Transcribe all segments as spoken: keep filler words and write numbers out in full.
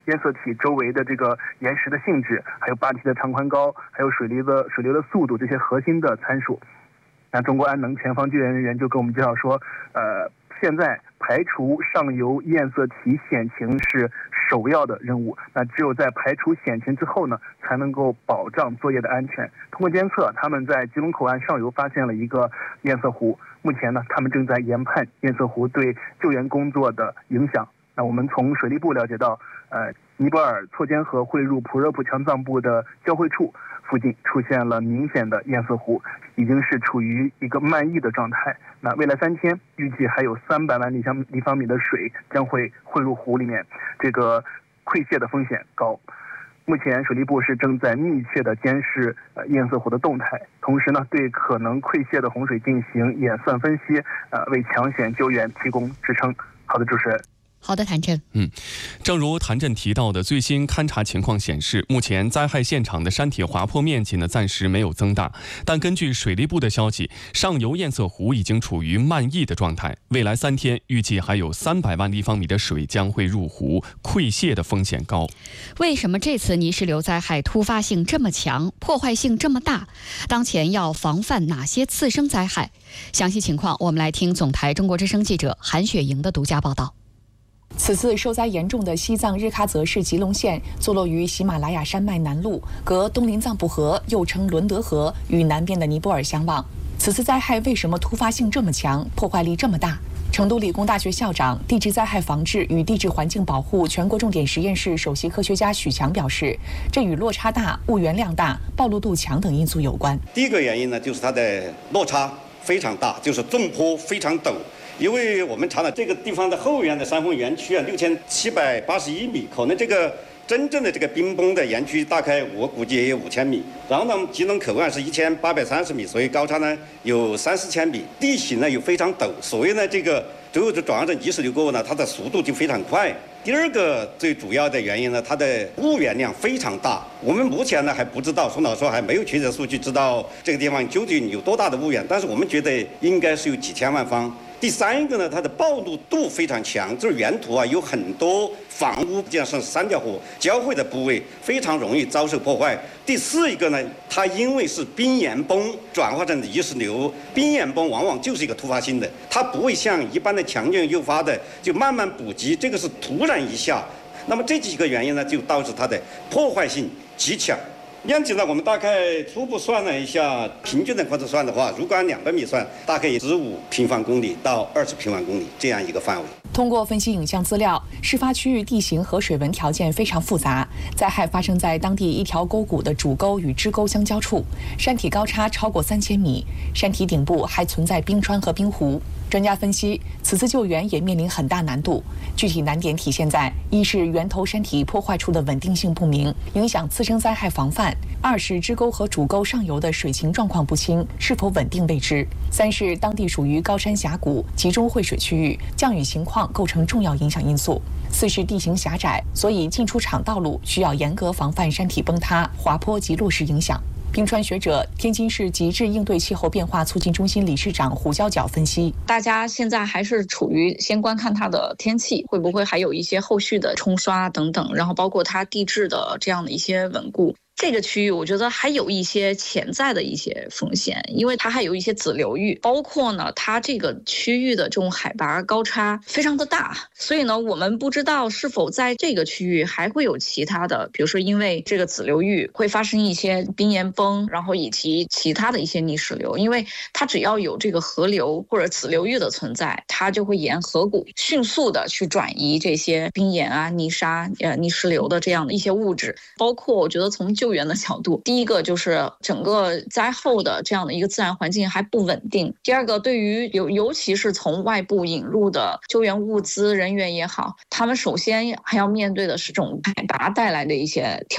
堰塞体周围的这个岩石的性质，还有坝体的长宽高，还有水流的水流的速度，这些核心的参数。那中国安能前方救援人员就跟我们介绍说，呃，现在排除上游堰塞体险情是首要的任务。那只有在排除险情之后呢，才能够保障作业的安全。通过监测，他们在吉隆口岸上游发现了一个堰塞湖，目前呢，他们正在研判堰塞湖对救援工作的影响。那我们从水利部了解到，呃，尼泊尔错坚河汇入普热普强藏部的交汇处附近出现了明显的堰塞湖，已经是处于一个漫溢的状态。那未来三天预计还有三百万立方立方米的水将会汇入湖里面，这个溃泻的风险高。目前水利部是正在密切的监视呃堰塞湖的动态，同时呢，对可能溃泻的洪水进行演算分析，呃，为抢险救援提供支撑。好的，主持人。 好的，谭震。 嗯，正如谭震提到的，最新勘察情况显示，目前灾害现场的山体滑坡面积呢暂时没有增大，但根据水利部的消息，上游堰塞湖已经处于漫溢的状态，未来三天预计还有三百万立方米的水将会入湖，溃泻的风险高。 为什么这次泥石流灾害突发性这么强，破坏性这么大？当前要防范哪些次生灾害？详细情况，我们来听总台中国之声记者韩雪莹的独家报道。 此次受灾严重的西藏日喀则市吉隆县，坐落于喜马拉雅山脉南麓，隔东林藏布河又称伦德河，与南边的尼泊尔相望。此次灾害为什么突发性这么强，破坏力这么大？成都理工大学校长、地质灾害防治与地质环境保护全国重点实验室首席科学家许强表示，这与落差大、物源量大、暴露度强等因素有关。 第一个原因呢，就是它的落差非常大，就是纵坡非常陡。因为我们查了这个地方的后缘的山峰园区啊，六千七百八十一米，可能这个真正的这个冰崩的园区大概我估计也有五千米。然后呢，吉隆口岸是一千八百三十米，所以高差呢有三四千米。地形呢又非常陡，所以呢这个最后就转化成泥石流过后呢，它的速度就非常快。第二个最主要的原因呢，它的物源量非常大。我们目前呢还不知道，宋老师还没有确切数据知道这个地方究竟有多大的物源，但是我们觉得应该是有几千万方。第三个呢，它的暴露度非常强，就是原土啊有很多房屋，加上三条河交汇的部位，非常容易遭受破坏。第四一个呢，它因为是冰岩崩转化成泥石流，冰岩崩往往就是一个突发性的，它不会像一般的强震诱发的就慢慢补给，这个是突然一下。那么这几个原因呢，就导致它的破坏性极强。面积呢，我们大概初步算了一下，平均的方式算的话，如果按两百米算，大概十五平方公里到二十平方公里这样一个范围。 通过分析影像资料，事发区域地形和水文条件非常复杂，灾害发生在当地一条沟谷的主沟与支沟相交处，山体高差超过三千米，山体顶部还存在冰川和冰湖。专家分析，此次救援也面临很大难度。具体难点体现在：一是源头山体破坏处的稳定性不明，影响次生灾害防范；二是支沟和主沟上游的水情状况不清，是否稳定未知；三是当地属于高山峡谷，集中汇水区域，降雨情况构成重要影响因素；四是地形狭窄，所以进出场道路需要严格防范山体崩塌、滑坡及落石影响。冰川学者、天津市极致应对气候变化促进中心理事长胡娇角分析， 大家现在还是处于先观看它的天气，会不会还有一些后续的冲刷等等，然后包括它地质的这样的一些稳固。这个区域我觉得还有一些潜在的一些风险，因为它还有一些子流域，包括呢它这个区域的这种海拔高差非常的大，所以呢我们不知道是否在这个区域还会有其他的，比如说因为这个子流域会发生一些冰岩崩，然后以及其他的一些泥石流，因为它只要有这个河流或者子流域的存在，它就会沿河谷迅速的去转移这些冰岩啊、泥沙、呃泥石流的这样的一些物质。包括我觉得从救援的角度，第一个就是整个灾后的这样的一个自然环境还不稳定，第二个对于尤尤其是从外部引入的救援物资人员也好，他们首先还要面对的是这种海拔带来的一些挑战。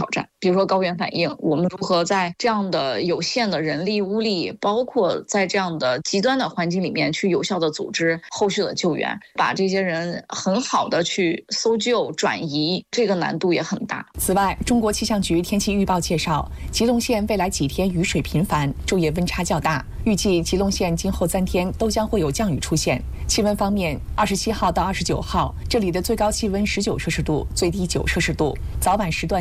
比如说高原反应，我们如何在这样的有限的人力物力，包括在这样的极端的环境里面去有效的组织后续的救援，把这些人很好的去搜救转移，这个难度也很大。 此外，中国气象局天气预报介绍，吉隆县未来几天雨水频繁，昼夜温差较大，预计吉隆县今后三天都将会有降雨出现。气温方面，二十七号到二十九号，这里的最高气温十九摄氏度，最低九摄氏度，早晚时段